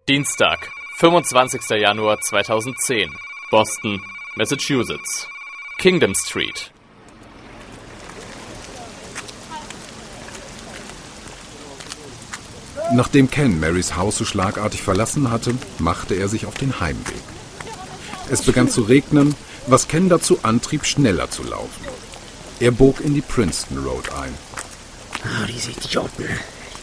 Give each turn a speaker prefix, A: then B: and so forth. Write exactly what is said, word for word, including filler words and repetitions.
A: Dienstag, fünfundzwanzigster Januar zweitausendzehn, Boston, Massachusetts. Kingdom Street.
B: Nachdem Ken Marys Haus so schlagartig verlassen hatte, machte er sich auf den Heimweg. Es begann zu regnen, was Ken dazu antrieb, schneller zu laufen. Er bog in die Princeton Road ein.
C: Ah, die ist Idioten.